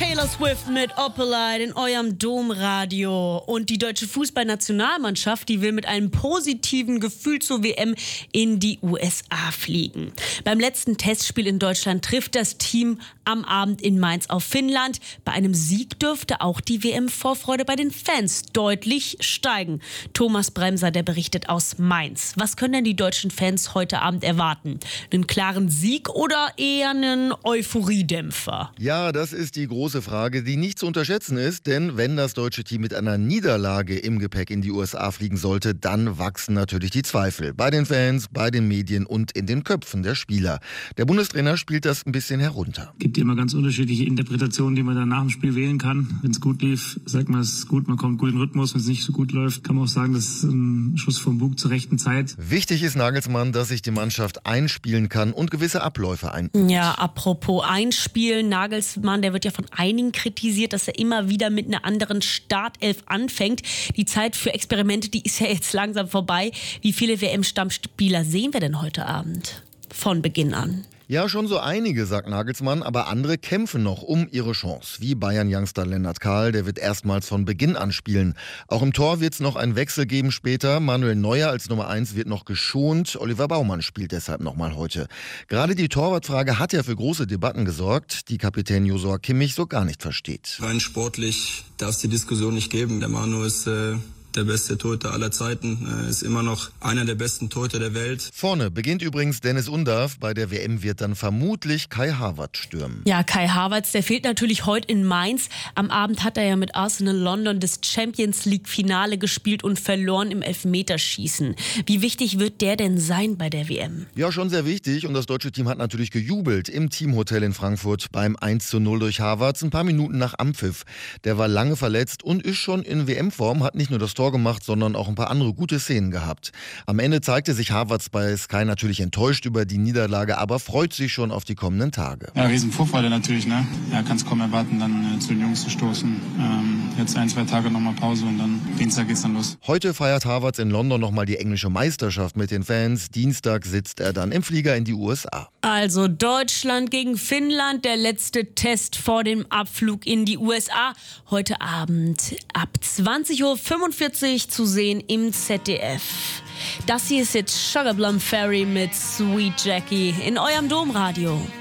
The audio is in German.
Taylor Swift mit Opalite in eurem Domradio. Und die deutsche Fußballnationalmannschaft, die will mit einem positiven Gefühl zur WM in die USA fliegen. Beim letzten Testspiel in Deutschland trifft das Team am Abend in Mainz auf Finnland. Bei einem Sieg dürfte auch die WM-Vorfreude bei den Fans deutlich steigen. Thomas Bremser, der berichtet aus Mainz. Was können denn die deutschen Fans heute Abend erwarten? Einen klaren Sieg oder eher einen Euphoriedämpfer? Ja, das ist die große Frage, die nicht zu unterschätzen ist, denn wenn das deutsche Team mit einer Niederlage im Gepäck in die USA fliegen sollte, dann wachsen natürlich die Zweifel. Bei den Fans, bei den Medien und in den Köpfen der Spieler. Der Bundestrainer spielt das ein bisschen herunter. Es gibt immer ganz unterschiedliche Interpretationen, die man dann nach dem Spiel wählen kann. Wenn es gut lief, sagt man, es ist gut, man kommt gut in den Rhythmus. Wenn es nicht so gut läuft, kann man auch sagen, das ist ein Schuss vom Bug zur rechten Zeit. Wichtig ist Nagelsmann, dass sich die Mannschaft einspielen kann und gewisse Abläufe Ja, apropos einspielen, Nagelsmann, der wird ja von einigen kritisiert, dass er immer wieder mit einer anderen Startelf anfängt. Die Zeit für Experimente, die ist ja jetzt langsam vorbei. Wie viele WM-Stammspieler sehen wir denn heute Abend von Beginn an? Ja, schon so einige, sagt Nagelsmann, aber andere kämpfen noch um ihre Chance. Wie Bayern-Youngster Lennart Kahl, der wird erstmals von Beginn an spielen. Auch im Tor wird es noch einen Wechsel geben später. Manuel Neuer als Nummer 1 wird noch geschont. Oliver Baumann spielt deshalb nochmal heute. Gerade die Torwartfrage hat ja für große Debatten gesorgt, die Kapitän Josua Kimmich so gar nicht versteht. Rein sportlich darf es die Diskussion nicht geben. Der Manu ist der beste Torhüter aller Zeiten, ist immer noch einer der besten Torhüter der Welt. Vorne beginnt übrigens Dennis Undav. Bei der WM wird dann vermutlich Kai Havertz stürmen. Ja, Kai Havertz, der fehlt natürlich heute in Mainz. Am Abend hat er ja mit Arsenal London das Champions League Finale gespielt und verloren im Elfmeterschießen. Wie wichtig wird der denn sein bei der WM? Ja, schon sehr wichtig. Und das deutsche Team hat natürlich gejubelt im Teamhotel in Frankfurt beim 1:0 durch Havertz, ein paar Minuten nach Anpfiff. Der war lange verletzt und ist schon in WM-Form, hat nicht nur das Tor gemacht, sondern auch ein paar andere gute Szenen gehabt. Am Ende zeigte sich Havertz bei Sky natürlich enttäuscht über die Niederlage, aber freut sich schon auf die kommenden Tage. Ja, riesen Vorfreude natürlich, ne? Ja, kann es kaum erwarten, dann zu den Jungs zu stoßen. Jetzt 1-2 Tage nochmal Pause und dann Dienstag geht's dann los. Heute feiert Havertz in London nochmal die englische Meisterschaft mit den Fans. Dienstag sitzt er dann im Flieger in die USA. Also Deutschland gegen Finnland, der letzte Test vor dem Abflug in die USA. Heute Abend ab 20:45 Uhr zu sehen im ZDF. Das hier ist jetzt Sugar Plum Fairy mit Sweet Jackie in eurem Domradio.